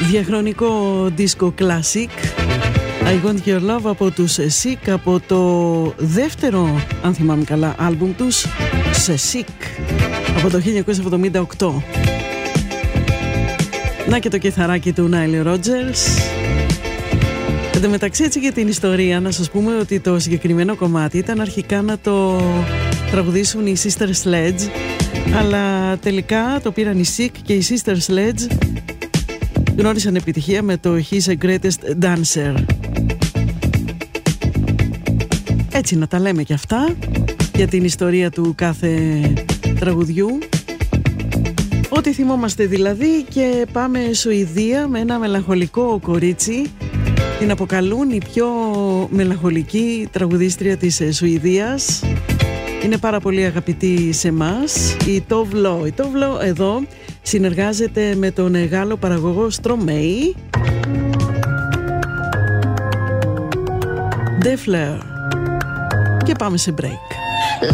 Διαχρονικό disco classic I Want Your Love από τους Sick, από το δεύτερο, αν θυμάμαι καλά, άλμπουμ τους, σε Sick, από το 1978. Να και το κιθαράκι του Nile Rodgers. Εν τω μεταξύ, έτσι για την ιστορία, να σας πούμε ότι το συγκεκριμένο κομμάτι ήταν αρχικά να το τραγουδήσουν οι Sister Sledge, αλλά τελικά το πήραν οι Sick και οι Sister Sledge γνώρισαν επιτυχία με το He's a Greatest Dancer. Έτσι να τα λέμε και αυτά για την ιστορία του κάθε τραγουδιού. Ό,τι θυμόμαστε δηλαδή. Και πάμε Σουηδία με ένα μελαγχολικό κορίτσι. Την αποκαλούν η πιο μελαγχολική τραγουδίστρια της Σουηδίας. Είναι πάρα πολύ αγαπητή σε εμάς, η Tove Lo. Η Tove Lo εδώ συνεργάζεται με τον Γάλλο παραγωγό Stromae. De Fleur. Και πάμε σε break.